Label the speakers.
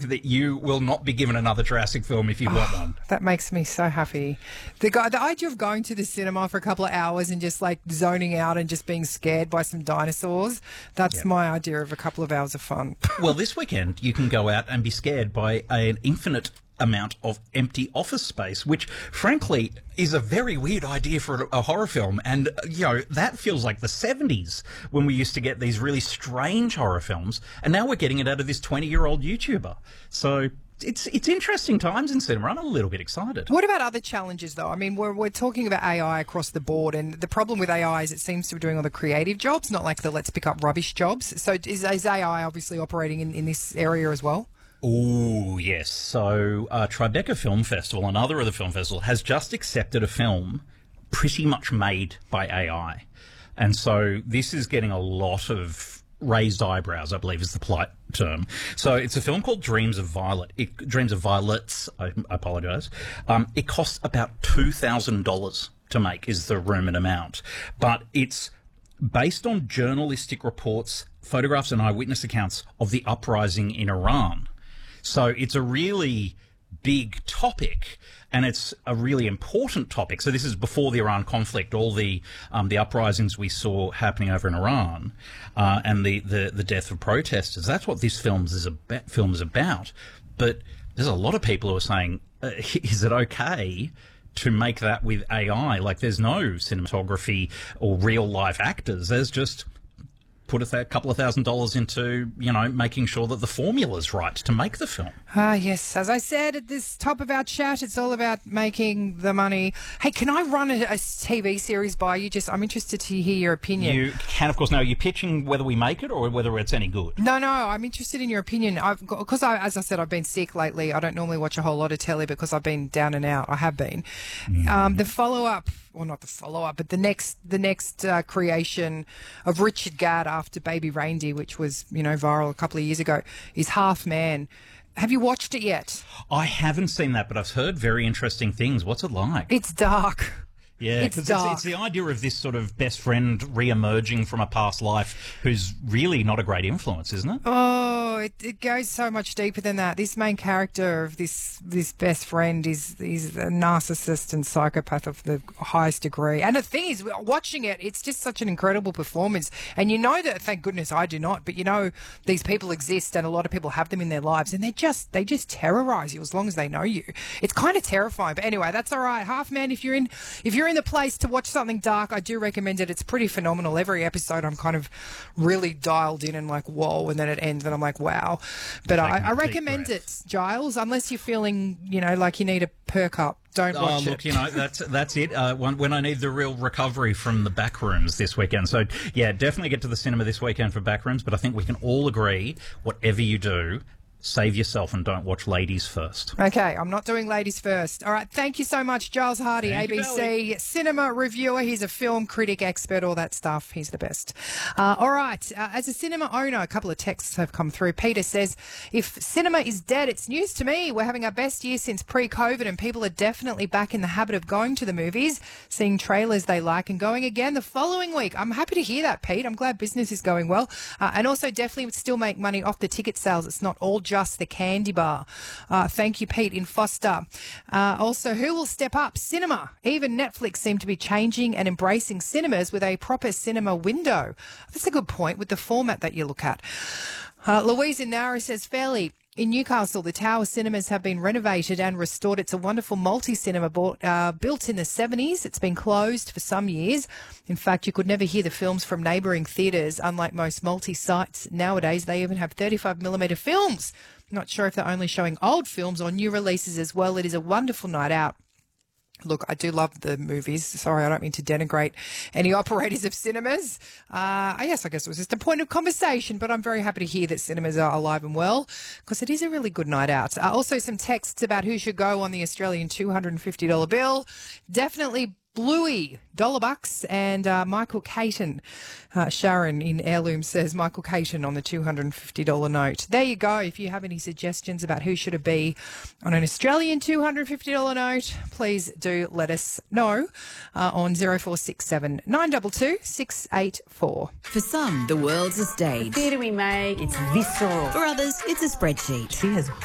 Speaker 1: that you will not be given another Jurassic film if you want one.
Speaker 2: That makes me so happy. The idea of going to the cinema for a couple of hours and just like zoning out and just being scared by some dinosaurs, that's my idea of a couple of hours of fun.
Speaker 1: Well, this weekend you can go out and be scared by an infinite amount of empty office space, which frankly is a very weird idea for a horror film. And, that feels like the 70s when we used to get these really strange horror films. And now we're getting it out of this 20-year-old YouTuber. So it's interesting times in cinema. I'm a little bit excited.
Speaker 2: What about other challenges, though? I mean, we're talking about AI across the board, and the problem with AI is it seems to be doing all the creative jobs, not like the let's pick up rubbish jobs. So is AI obviously operating in this area as well?
Speaker 1: Oh, yes. So Tribeca Film Festival, another of the film festival, has just accepted a film pretty much made by AI. And so this is getting a lot of raised eyebrows, I believe is the polite term. So it's a film called Dreams of Violet. Dreams of Violets, I apologise. It costs about $2,000 to make is the rumoured amount. But it's based on journalistic reports, photographs and eyewitness accounts of the uprising in Iran. So it's a really big topic, and it's a really important topic. So this is before the Iran conflict, all the uprisings we saw happening over in Iran, and the death of protesters. That's what this film is about. But there's a lot of people who are saying, is it okay to make that with AI? Like, there's no cinematography or real life actors. There's just put a couple of $1,000s into, making sure that the formula's right to make the film.
Speaker 2: Ah, yes. As I said at this top of our chat, it's all about making the money. Hey, can I run a TV series by you? I'm interested to hear your opinion.
Speaker 1: You can, of course. Now, are you pitching whether we make it or whether it's any good?
Speaker 2: No, I'm interested in your opinion. Because as I said, I've been sick lately. I don't normally watch a whole lot of telly because I've been down and out. I have been. The follow-up, well, not the follow-up, but the next creation of Richard Gadd after Baby Reindeer, which was, viral a couple of years ago, is Half Man. Have you watched it yet?
Speaker 1: I haven't seen that, but I've heard very interesting things. What's it like?
Speaker 2: It's dark.
Speaker 1: Yeah, because it's the idea of this sort of best friend re-emerging from a past life who's really not a great influence, isn't it?
Speaker 2: Oh, it goes so much deeper than that. This main character of this best friend is a narcissist and psychopath of the highest degree. And the thing is, watching it, it's just such an incredible performance. And you know that, thank goodness I do not, but these people exist and a lot of people have them in their lives, and they just terrorise you as long as they know you. It's kind of terrifying. But anyway, that's all right. Half Man, if you're in the place to watch something dark, I do recommend it. It's pretty phenomenal. Every episode I'm kind of really dialed in and like, whoa, and then it ends and I'm like, wow. But I recommend it, Giles, unless you're feeling, like you need a perk up. Don't watch it.
Speaker 1: Look, that's it. When I need the real recovery from the Backrooms this weekend. So, yeah, definitely get to the cinema this weekend for Backrooms, but I think we can all agree, whatever you do, save yourself and don't watch Ladies First.
Speaker 2: Okay, I'm not doing Ladies First. All right, thank you so much, Giles Hardy, ABC cinema reviewer. He's a film critic, expert, all that stuff. He's the best. All right, as a cinema owner, a couple of texts have come through. Peter says, if cinema is dead, it's news to me. We're having our best year since pre-COVID and people are definitely back in the habit of going to the movies, seeing trailers they like and going again the following week. I'm happy to hear that, Pete. I'm glad business is going well. And also definitely still make money off the ticket sales. It's not all just the candy bar. Thank you, Pete in Foster. Also, who will step up? Cinema. Even Netflix seem to be changing and embracing cinemas with a proper cinema window. That's a good point with the format that you look at. Louise in Nara says, fairly. In Newcastle, the Tower Cinemas have been renovated and restored. It's a wonderful multi-cinema built in the 70s. It's been closed for some years. In fact, you could never hear the films from neighbouring theatres. Unlike most multi-sites nowadays, they even have 35mm films. Not sure if they're only showing old films or new releases as well. It is a wonderful night out. Look, I do love the movies. Sorry, I don't mean to denigrate any operators of cinemas. I guess it was just a point of conversation, but I'm very happy to hear that cinemas are alive and well because it is a really good night out. Also, some texts about who should go on the Australian $250 bill. Definitely Bluey, $1 and Michael Caton. Sharon in Heirloom says Michael Caton on the $250 note. There you go. If you have any suggestions about who should it be on an Australian $250 note, please do let us know on 0467 922 684.
Speaker 3: For some, the world's a stage.
Speaker 4: Theatre we make, it's visceral.
Speaker 3: For others, it's a spreadsheet.
Speaker 4: She has